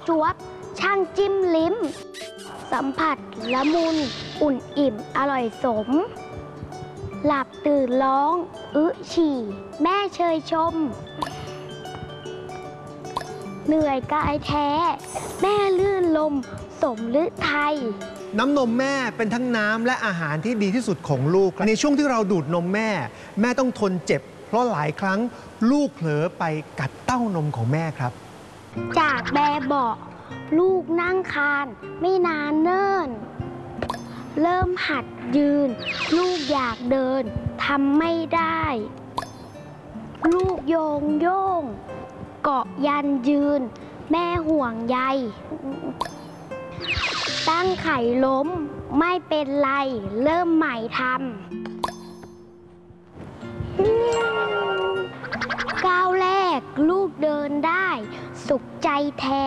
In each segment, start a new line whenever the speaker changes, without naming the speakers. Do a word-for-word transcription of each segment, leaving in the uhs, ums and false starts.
จวบช่างจิ้มลิ้มสัมผัสละมุนอุ่นอิ่มอร่อยสมหลับตื่นร้องอึฉี่แม่เชยชมเหนื่อยกายแท้แม่ลื่นลมสมฤทัย
น้ำนมแม่เป็นทั้งน้ำและอาหารที่ดีที่สุดของลูกในช่วงที่เราดูดนมแม่แม่ต้องทนเจ็บเพราะหลายครั้งลูกเผลอไปกัดเต้านมของแม่ครับ
จากแบเบาะลูกนั่งคานไม่นานเนิ่นเริ่มหัดยืนลูกอยากเดินทำไม่ได้ลูกโยงโย่งเกาะยันยืนแม่ห่วงใยตั้งไข่ล้มไม่เป็นไรเริ่มใหม่ทำก้าวแรกลูกเดินได้สุขใจแท้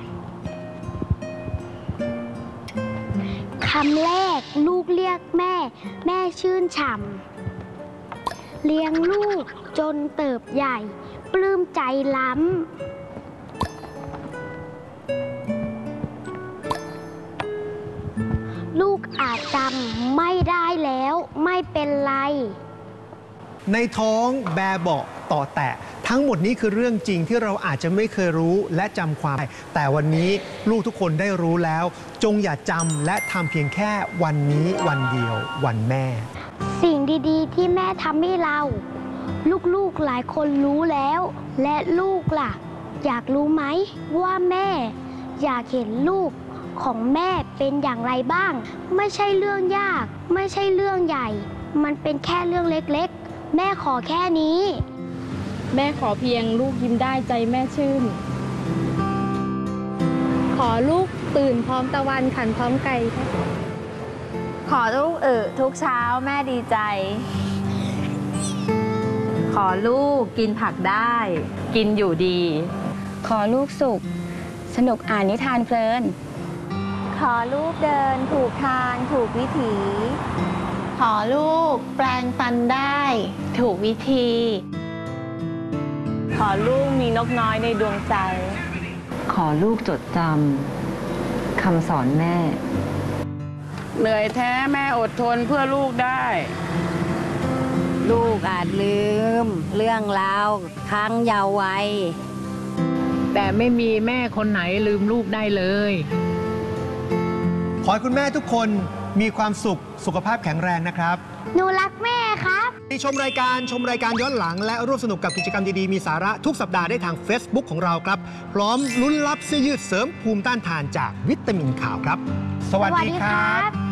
คำแรกลูกเรียกแม่แม่ชื่นฉ่ำเลี้ยงลูกจนเติบใหญ่ปลื้มใจล้ำลูกอาจจำไม่ได้แล้วไม่เป็นไร
ในท้องแบเบาะต่อแตะทั้งหมดนี้คือเรื่องจริงที่เราอาจจะไม่เคยรู้และจำความแต่วันนี้ลูกทุกคนได้รู้แล้วจงอย่าจำและทำเพียงแค่วันนี้วันเดียววันแม่
สิ่งดีๆที่แม่ทำให้เราลูกๆหลายคนรู้แล้วและลูกล่ะอยากรู้ไหมว่าแม่อยากเห็นลูกของแม่เป็นอย่างไรบ้างไม่ใช่เรื่องยากไม่ใช่เรื่องใหญ่มันเป็นแค่เรื่องเล็กๆแม่ขอแค่นี้
แม่ขอเพียงลูกยิ้มได้ใจแม่ชื่นขอลูกตื่นพร้อมตะวันขันพร้อมไก่
ขอลูกเออทุกเช้าแม่ดีใจขอลูกกินผักได้กินอยู่ดี
ขอลูกสุขสนุกอ่านนิทานเพลิน
ขอลูกเดินถูกทางถูกวิถี
ขอลูกแปลงฟันได้ถูกวิธีขอลูกมีนกน้อยในดวงใจ
ขอลูกจดจำคำสอนแม่
เหนื่อยแท้แม่อดทนเพื่อลูกได้
ลูกอาจลืมเรื่องราวครั้งเยาว์วัย
แต่ไม่มีแม่คนไหนลืมลูกได้เลย
ขอให้คุณแม่ทุกคนมีความสุขสุขภาพแข็งแรงนะครับ
หนูรักแม่ครับ
ชมรายการชมรายการย้อนหลังและร่วมสนุกกับกิจกรรมดีๆมีสาระทุกสัปดาห์ได้ทาง Facebook ของเราครับพร้อมลุ้นรับเสื้อยืดเสริมภูมิต้านทานจากวิตามินขาวครับสวัสดีครับ